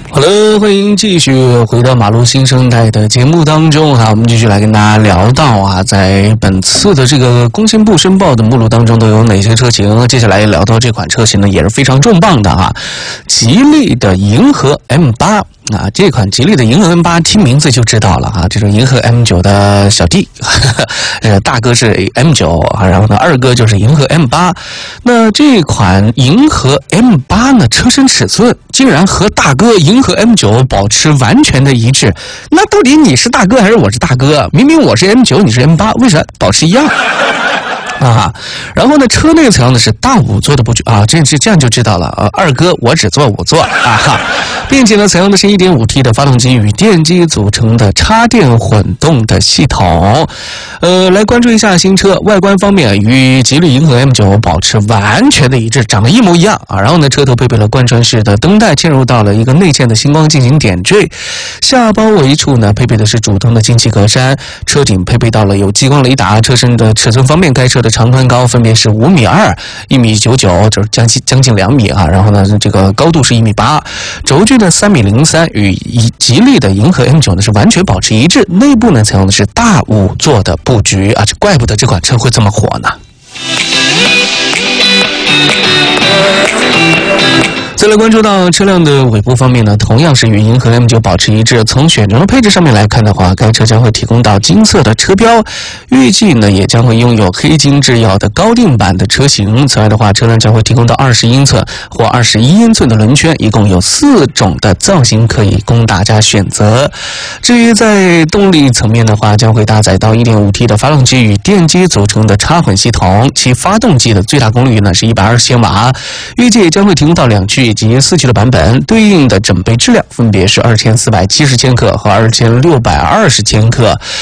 Hello， 欢迎继续回到马路新生代的节目当中我们继续来跟大家聊到在本次的这个工信部申报的目录当中都有哪些车型。接下来聊到这款车型呢，也是非常重磅的吉利的银河 M8。这款吉利的银河 M8 听名字就知道了这种银河 M9 的小弟，大哥是 M9 然后呢二哥就是银河 M8。那这款银河 M8 呢，车身尺寸竟然和大哥银河 M9 保持完全的一致。那到底你是大哥还是我是大哥？明明我是 M9 你是 M8， 为啥保持一样？然后呢，车内采用的是大5座的布局这样就知道了二哥我只坐5座并且呢，采用的是 1.5T 的发动机与电机组成的插电混动的系统。来关注一下新车外观方面，与吉利银河 M9 保持完全的一致，长得一模一样然后呢，车头配备了贯穿式的灯带，嵌入到了一个内嵌的星光进行点缀。下包围处呢，配备的是主灯的进气格栅，车顶配备到了有激光雷达。车身的尺寸方面，该车的长宽高分别是5.2米、1.99米，就是将近2米然后呢，这个高度是1.8米，轴距呢3.03米，与吉利的银河 M9 呢是完全保持一致。内部呢采用的是大5座的布局这怪不得这款车会这么火呢。再来关注到车辆的尾部方面呢，同样是与银河 M9 保持一致。从选装的配置上面来看的话，该车将会提供到金色的车标，预计呢也将会拥有黑金制药的高定版的车型。此外的话，车辆将会提供到20英寸或21英寸的轮圈，一共有4种的造型可以供大家选择。至于在动力层面的话，将会搭载到 1.5T 的发动机与电机组成的插混系统，其发动机的最大功率呢是120千瓦，预计将会提供到2驱以及4驱的版本，对应的整备质量分别是2470千克和2620千克。